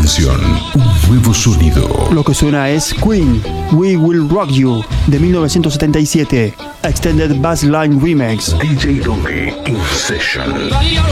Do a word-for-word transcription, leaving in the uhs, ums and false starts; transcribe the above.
canción, un nuevo sonido. Lo que suena es Queen, We Will Rock You, de mil novecientos setenta y siete, Extended Bassline Remix. D J Donkey in Session.